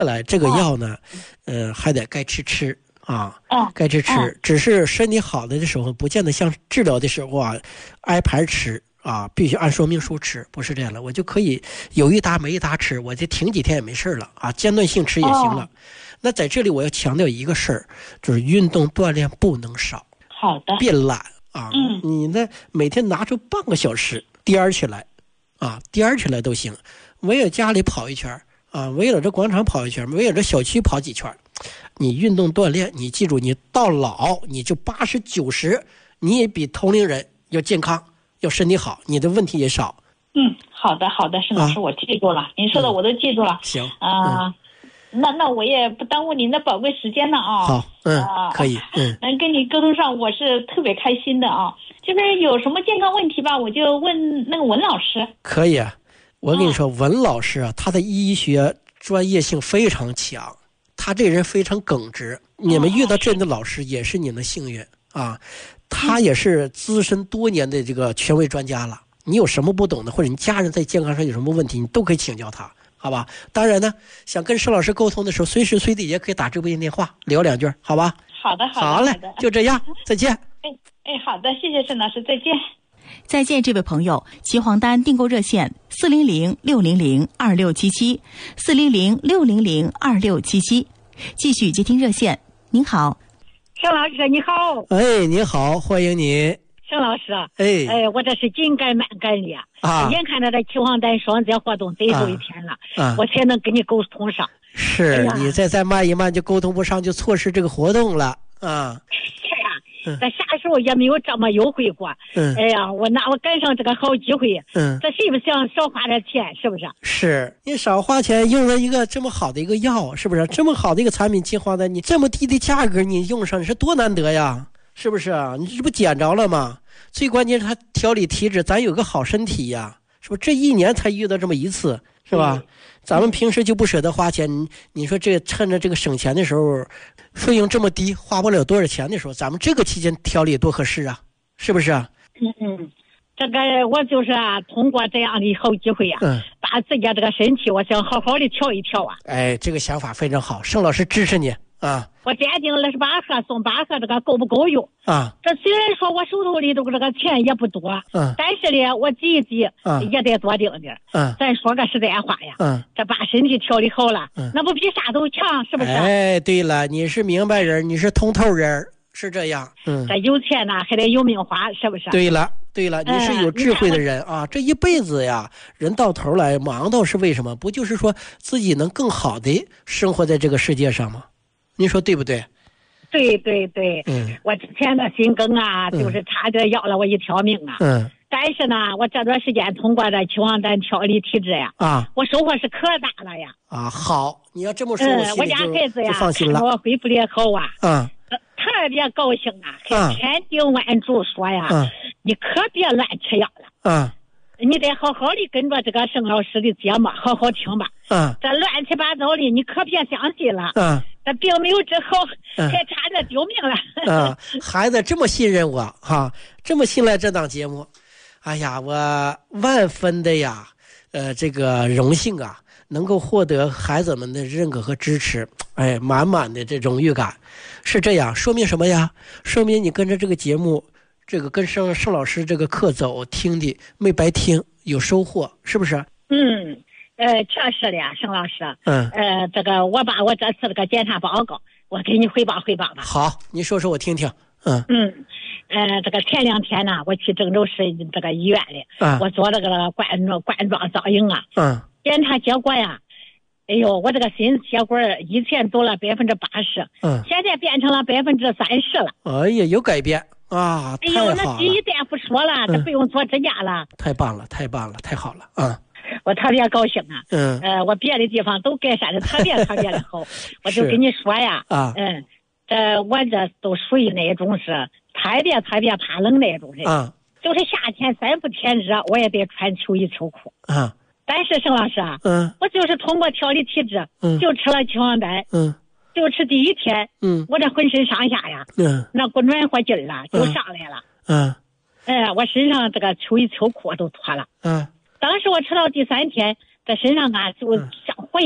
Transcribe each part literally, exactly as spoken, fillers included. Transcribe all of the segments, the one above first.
来这个药呢，呃，还得该吃吃啊， 哦、 该吃吃、 哦， 只是身体好的的时候，不见得像治疗的时候啊，挨盘吃啊，必须按说明书吃，不是这样的，我就可以有一搭没一搭吃，我就停几天也没事了啊，间断性吃也行了。哦、那在这里我要强调一个事儿，就是运动锻炼不能少。 好的。 别懒啊！ 嗯， 你呢每天拿出半个小时颠起来，啊，颠起来都行，围着家里跑一圈啊，围着这广场跑一圈，围着这小区跑几圈。你运动锻炼，你记住，你到老你就八十九十，你也比同龄人要健康，要身体好，你的问题也少。 嗯，好的，好的，沈老师，啊、我记住了，您说的我都记住了。 嗯、行啊。嗯那那我也不耽误您的宝贵时间了啊！ 好，嗯，啊、可以，嗯， 能跟你沟通上，我是特别开心的啊！就是有什么健康问题吧，我就问那个文老师。 可以啊，我跟你说，嗯、文老师啊，他的医学专业性非常强，他这人非常耿直。你们遇到这样的老师也是你们幸运啊！他也是资深多年的这个权威专家了。你有什么不懂的，或者你家人在健康上有什么问题，你都可以请教他。好吧，当然呢，想跟沈老师沟通的时候，随时随地也可以打直播间电话聊两句，好吧？ 好的，好的， 好嘞，就这样，再见。 哎哎，好的，谢谢沈老师，再见。 再见，这位朋友，齐黄丹订购热线四零零六零零二六七七，四零零六零零二六七七，继续接听热线。您好， 沈老师，你好。 哎，你好，欢迎你。 沈老师， 哎哎，我这是紧赶慢赶的啊！眼看着这齐黄丹双节活动最后一天了，啊、我才能跟你沟通上。 是、哎、你再再慢一慢就沟通不上，就错失这个活动了啊！ 是呀、啊，在、嗯、啥时候也没有这么优惠过。嗯，哎呀，我拿我赶上这个好机会，嗯，这谁不想少花点钱，是不是？ 是你少花钱用了一个这么好的一个药，是不是？这么好的一个产品，齐黄丹，你这么低的价格你用上，你是多难得呀！是不是啊？你这不捡着了吗？最关键是他调理体质，咱有个好身体呀，是不是？这一年才遇到这么一次，是吧？嗯、咱们平时就不舍得花钱，你你说这趁着这个省钱的时候，费用这么低，花不了多少钱的时候，咱们这个期间调理多合适啊，是不是啊？ 嗯嗯，这个我就是啊，通过这样的好机会呀、啊，嗯，把自己这个身体，我想好好的调一调啊。 哎，这个想法非常好，盛老师支持你。啊， 我点定了是八盒送八盒，这个够不够用啊？ 这虽然说我手头里头这个钱也不多，嗯，但是呢，我挤一挤，嗯，也得多定点，嗯，咱说个实在话呀，嗯，这把身体调理好了，嗯，那不比啥都强，是不是？ 哎，对了，你是明白人，你是通透人，是这样，嗯， 这有钱呢，还得有命花，是不是？ 对了，对了，你是有智慧的人、嗯、啊，这一辈子呀，人到头来忙到是为什么？不就是说自己能更好的生活在这个世界上吗？您说对不对？ 对对对，嗯，我之前的心梗啊，嗯、就是差点要了我一条命啊。嗯，但是呢，我这段时间通过这齐黄丹调理体质呀，啊，我收获是可大了呀。 啊，好，你要这么说， 嗯、 我心里就、 我家孩子呀， 放心了。 我恢复的好啊， 嗯， 特别高兴啊，还千叮万嘱说呀，嗯、你可别乱吃药了。嗯。你得好好的跟着这个盛老师的节目好好听吧。嗯，这乱七八糟的你可别相信了。嗯，这病没有治好，嗯、还差点丢命了。 嗯，孩子这么信任我哈，这么信赖这档节目，哎呀，我万分的呀，呃，这个荣幸啊，能够获得孩子们的认可和支持，哎，满满的这荣誉感。是这样，说明什么呀？说明你跟着这个节目。这个跟盛盛老师这个课走听的没白听，有收获，是不是？ 嗯，呃，确实的呀，盛老师。嗯，呃，这个我把我这次这个检查报告，我给你汇报汇报吧。 好，你说说我听听。嗯嗯，呃，这个前两天呢，我去郑州市这个医院里，嗯、我做了个冠冠状造影啊。嗯。检查结果呀，哎呦，我这个心血管以前走了百分之八十，嗯，现在变成了百分之三十了。 哎呀，有改变。啊， 哎呦，那第一大夫说了，这、嗯、不用做指甲了。 太棒了，太棒了，太好了啊！ 我特别高兴啊。嗯。呃，我别的地方都改善的特别特别的好，我就跟你说呀。啊。嗯，这我这都属于那种是特别特别怕冷那种人。啊。就是夏天三伏天热，我也得穿秋衣秋裤。啊。但是盛老师啊，嗯，我就是通过调理体质，嗯，就吃了齐黄丹，嗯。就吃第一天，嗯，我这浑身上下呀，嗯，那股暖和劲儿了，就上来了，嗯，哎、呃，我身上这个秋衣秋裤都脱了，嗯，当时我吃到第三天，这身上啊就像火一样，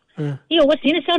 嗯， 因为我心里想